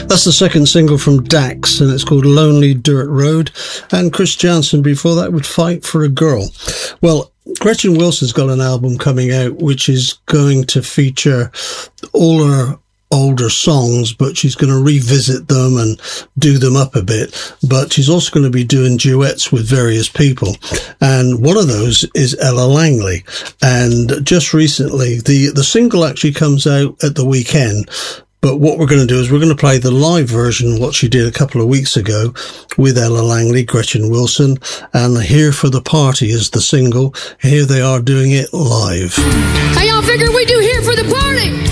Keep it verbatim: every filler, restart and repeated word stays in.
That's the second single from Dax, and it's called Lonely Dirt Road. And Chris Janson before that would Fight for a Girl. Well, Gretchen Wilson's got an album coming out which is going to feature all her older songs, but she's going to revisit them and do them up a bit. But she's also going to be doing duets with various people. And one of those is Ella Langley. And just recently, the, the single actually comes out at the weekend. But what we're going to do is we're going to play the live version, what she did a couple of weeks ago with Ella Langley, Gretchen Wilson, and Here for the Party is the single. Here they are doing it live. How y'all figure we do Here for the Party?